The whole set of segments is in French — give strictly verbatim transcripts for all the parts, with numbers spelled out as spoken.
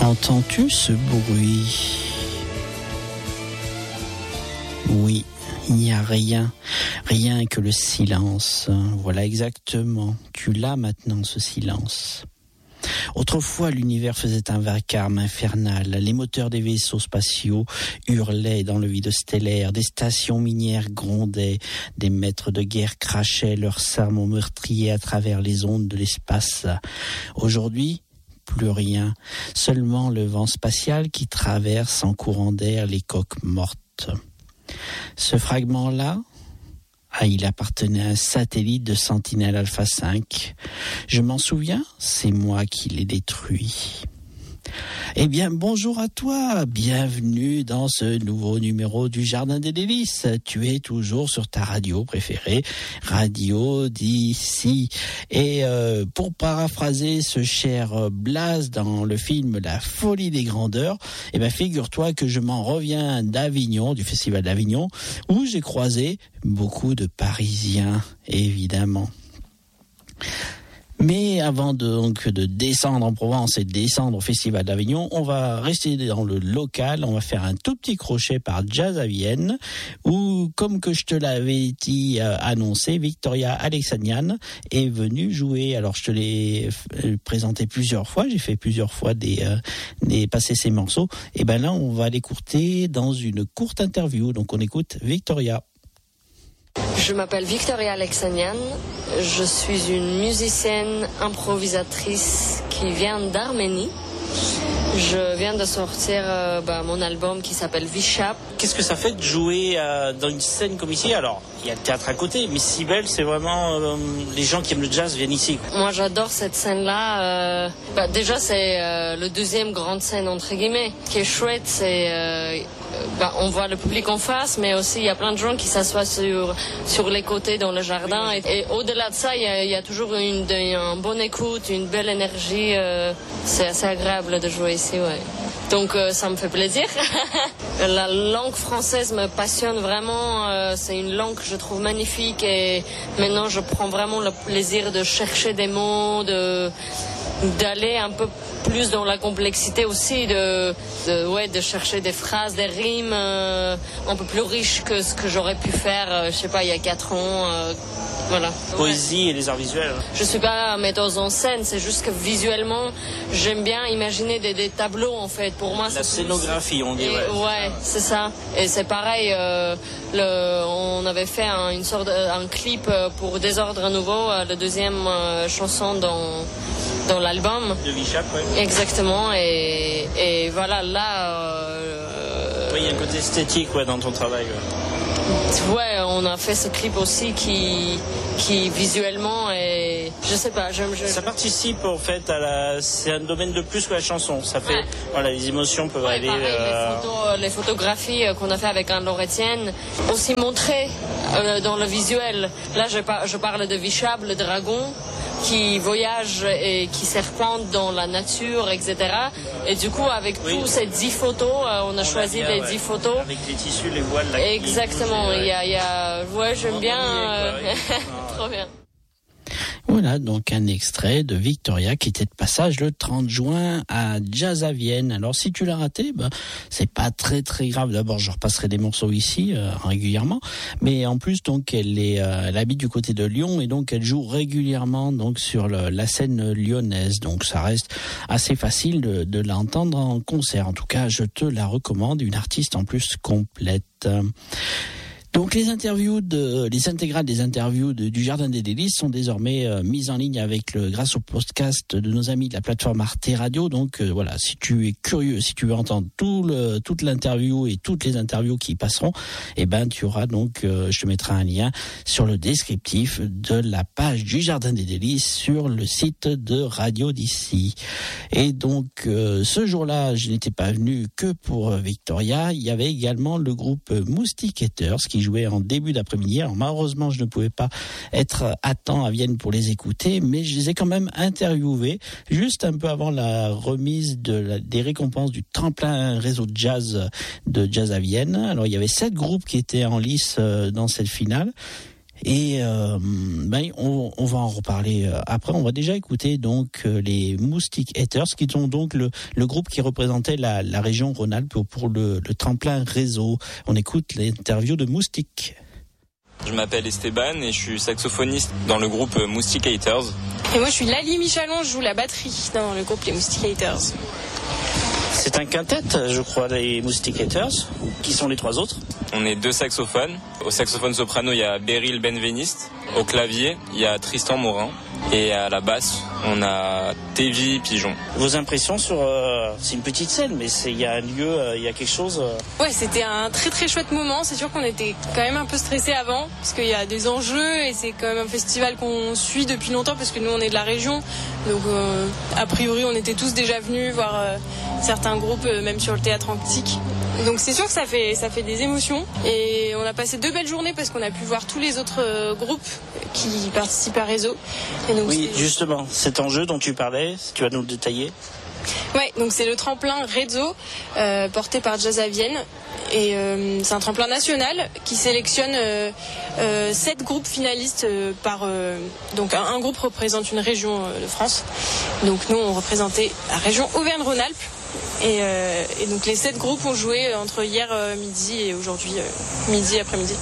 Entends-tu ce bruit ? Oui, il n'y a rien, rien que le silence. Voilà exactement, tu l'as maintenant ce silence. Autrefois, l'univers faisait un vacarme infernal. Les moteurs des vaisseaux spatiaux hurlaient dans le vide stellaire. Des stations minières grondaient. Des maîtres de guerre crachaient leurs sermons meurtriers à travers les ondes de l'espace. Aujourd'hui, plus rien. Seulement le vent spatial qui traverse en courant d'air les coques mortes. Ce fragment-là, Ah, il appartenait à un satellite de Sentinelle Alpha cinq. Je m'en souviens, c'est moi qui l'ai détruit. Eh bien, bonjour à toi, bienvenue dans ce nouveau numéro du Jardin des Délices. Tu es toujours sur ta radio préférée, Radio d'ici. Et euh, pour paraphraser ce cher Blas dans le film La Folie des Grandeurs, eh bien, figure-toi que je m'en reviens d'Avignon, du Festival d'Avignon, où j'ai croisé beaucoup de Parisiens, évidemment. Mais avant de, donc, de descendre en Provence et de descendre au Festival d'Avignon, on va rester dans le local, on va faire un tout petit crochet par Jazz à Vienne, où, comme que je te l'avais dit, euh, annoncé, Victoria Alexanian est venue jouer. Alors je te l'ai euh, présenté plusieurs fois, j'ai fait plusieurs fois des, euh, des passer ces morceaux. Et ben là, on va l'écouter dans une courte interview. Donc on écoute Victoria. Je m'appelle Victoria Alexanian, je suis une musicienne improvisatrice qui vient d'Arménie. Je viens de sortir euh, bah, mon album qui s'appelle Vishap. Qu'est-ce que ça fait de jouer euh, dans une scène comme ici ? Alors, il y a le théâtre à côté, mais Cybèle, c'est vraiment... Euh, les gens qui aiment le jazz viennent ici. Moi, j'adore cette scène-là. Euh, bah, déjà, c'est euh, le deuxième grande scène, entre guillemets. Ce qui est chouette, c'est... Euh, bah, on voit le public en face, mais aussi, il y a plein de gens qui s'assoient sur, sur les côtés dans le jardin. Et, et au-delà de ça, il y a, il y a toujours une, une bonne écoute, une belle énergie. Euh, c'est assez agréable de jouer ici, ouais. Donc euh, ça me fait plaisir. La langue française me passionne vraiment. Euh, c'est une langue que je trouve magnifique et maintenant je prends vraiment le plaisir de chercher des mots, de d'aller un peu plus dans la complexité aussi, de, de, ouais, de chercher des phrases, des rimes euh, un peu plus riches que ce que j'aurais pu faire, euh, je sais pas, il y a quatre ans. Euh, voilà. Poésie et les arts visuels. Je suis pas metteuse en scène, c'est juste que visuellement, j'aime bien imaginer des, des tableaux en fait. Pour moi, la c'est scénographie, plus... on dirait. Et, ouais, c'est ça. Et c'est pareil. Euh, le, on avait fait un, une sorte, un clip pour Désordre Nouveau, la deuxième euh, chanson dans dans l'album. De Vishap, ouais. Exactement. Et, et voilà, là. Euh, oui, il y a un côté esthétique, ouais, dans ton travail. Ouais. Ouais, on a fait ce clip aussi qui, qui visuellement est, je sais pas, j'aime. Je... Ça participe en fait à la, c'est un domaine de plus que la chanson. Ça fait, ouais. Voilà, les émotions peuvent ouais, aller. Pareil, euh... les, photos, les photographies qu'on a fait avec Anne-Laure Etienne, aussi montrées euh, dans le visuel. Là, je, par, je parle de Vishab, le dragon, qui voyage et qui serpente dans la nature, et cetera. Et du coup, avec oui. tous ces dix photos, euh, on a on choisi a bien, les ouais. dix photos. Avec les tissus, les voiles. Là, exactement. Il y a, il y a, ouais, j'aime bien. Euh... Quoi, ouais. Trop bien. Voilà donc un extrait de Victoria qui était de passage le trente juin à Jazz à Vienne. Alors si tu l'as raté, bah, c'est pas très très grave. D'abord je repasserai des morceaux ici euh, régulièrement, mais en plus donc elle est, euh, elle habite du côté de Lyon et donc elle joue régulièrement donc sur le, la scène lyonnaise. Donc ça reste assez facile de, de l'entendre en concert. En tout cas je te la recommande, une artiste en plus complète. Donc les interviews de, les intégrales des interviews de, du Jardin des Délices sont désormais euh, mises en ligne avec le, grâce au podcast de nos amis de la plateforme Arte Radio. Donc euh, voilà, si tu es curieux, si tu veux entendre tout le, toute l'interview et toutes les interviews qui passeront, eh ben tu auras donc, euh, je te mettrai un lien sur le descriptif de la page du Jardin des Délices sur le site de Radio d'ici. Et donc euh, ce jour-là, je n'étais pas venu que pour Victoria. Il y avait également le groupe Moustiquaiteurs qui jouaient en début d'après-midi. Alors malheureusement, je ne pouvais pas être à temps à Vienne pour les écouter, mais je les ai quand même interviewés juste un peu avant la remise de la, des récompenses du tremplin réseau de jazz de Jazz à Vienne. Alors il y avait sept groupes qui étaient en lice dans cette finale. Et euh, ben, on, on va en reparler après. On va déjà écouter donc les Moustique Haters, qui sont donc le, le groupe qui représentait la, la région Rhône-Alpes pour, pour le, le tremplin réseau. On écoute l'interview de Moustique. Je m'appelle Esteban et je suis saxophoniste dans le groupe Moustique Haters. Et moi je suis Lali Michalon, je joue la batterie dans le groupe les Moustique Haters. C'est un quintet, je crois, les Moustique Haters. Qui sont les trois autres? On est deux saxophones. Au saxophone soprano, il y a Beryl Benveniste. Au clavier, il y a Tristan Morin. Et à la basse, on a Tévi Pigeon. Vos impressions sur... Euh, c'est une petite scène, mais il y a un lieu, euh, il y a quelque chose... Euh... Ouais, c'était un très très chouette moment. C'est sûr qu'on était quand même un peu stressés avant, parce qu'il y a des enjeux, et c'est quand même un festival qu'on suit depuis longtemps, parce que nous, on est de la région. Donc, euh, a priori, on était tous déjà venus voir euh, certains groupes, euh, même sur le théâtre antique. Donc c'est sûr que ça fait, ça fait des émotions. Et on a passé deux belles journées, parce qu'on a pu voir tous les autres euh, groupes qui participent à Réseau. Et donc, oui, c'est... justement, cet enjeu dont tu parlais, tu vas nous le détailler. Ouais, donc c'est le tremplin Réseau, euh, porté par Jazz à Vienne. Et euh, c'est un tremplin national qui sélectionne euh, euh, sept groupes finalistes euh, par... Euh, donc un, un groupe représente une région euh, de France. Donc nous, on représentait la région Auvergne-Rhône-Alpes. Et, euh, et donc les sept groupes ont joué entre hier euh, midi et aujourd'hui euh, midi après-midi.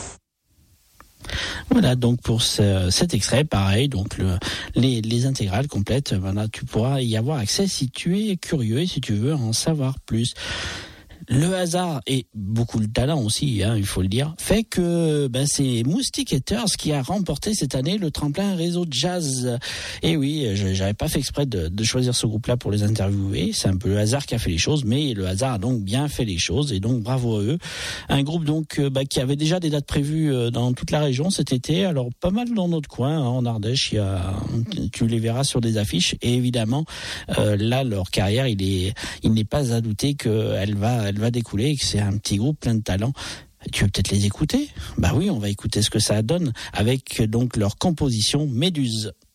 Voilà, donc pour ce, cet extrait, pareil, donc le, les, les intégrales complètes, voilà, tu pourras y avoir accès si tu es curieux et si tu veux en savoir plus. Le hasard et beaucoup de talent aussi, hein, il faut le dire, fait que ben, c'est Moustique Haters qui a remporté cette année le tremplin Réseau Jazz. Et oui, je, j'avais pas fait exprès de, de choisir ce groupe-là pour les interviewer. C'est un peu le hasard qui a fait les choses, mais le hasard a donc bien fait les choses et donc bravo à eux. Un groupe donc bah, qui avait déjà des dates prévues dans toute la région cet été. Alors pas mal dans notre coin, hein, en Ardèche, il y a, tu les verras sur des affiches. Et évidemment, euh, là leur carrière, il est, il n'est pas à douter qu'elle va, elle va découler, et que c'est un petit groupe plein de talent. Tu veux peut-être les écouter? Bah oui, on va écouter ce que ça donne avec donc leur composition Méduse.